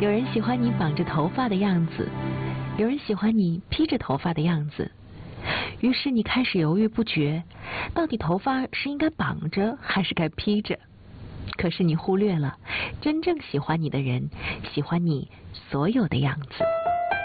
有人喜欢你绑着头发的样子，有人喜欢你披着头发的样子。于是你开始犹豫不决，到底头发是应该绑着还是该披着？可是你忽略了，真正喜欢你的人喜欢你所有的样子。